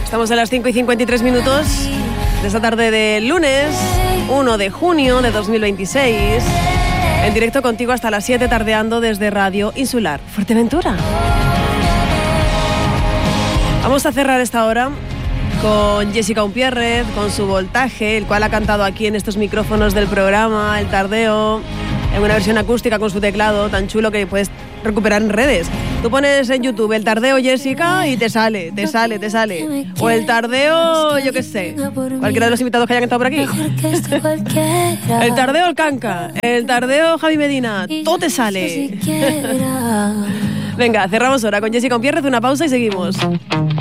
Estamos a las 5:53 de esta tarde de lunes 1 de junio de 2026. En directo contigo hasta las 7, tardeando desde Radio Insular Fuerteventura. Vamos a cerrar esta hora con Jessica Umpierrez, con su Voltaje, el cual ha cantado aquí en estos micrófonos del programa, El Tardeo, en una versión acústica con su teclado tan chulo que puedes recuperar en redes. Tú pones en YouTube El Tardeo Jessica y te sale. O El Tardeo, yo qué sé, cualquiera de los invitados que hayan estado por aquí. El Tardeo El Canca, El Tardeo Javi Medina, todo te sale. Venga, cerramos ahora con Jessica Umpierrez, una pausa y seguimos.